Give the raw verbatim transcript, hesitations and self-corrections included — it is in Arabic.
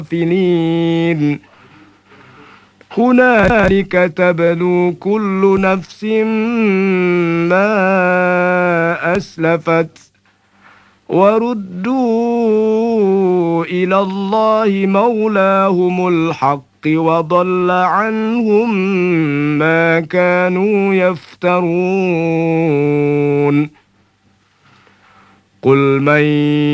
الغافلين هنالك تبلو كل نفس ما أسلفت وردوا إلى الله مولاهم الحق وضل عنهم ما كانوا يفترون قل من